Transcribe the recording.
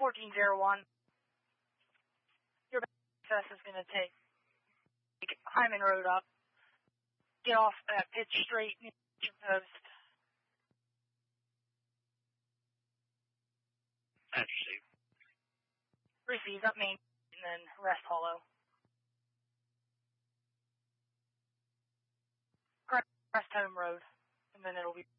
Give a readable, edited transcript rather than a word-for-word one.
1401. Your access is going to take Hyman Road up. Get off that pitch straight near your post. Interesting. Receive up Main and then rest hollow. Crest Home Road, and then it'll be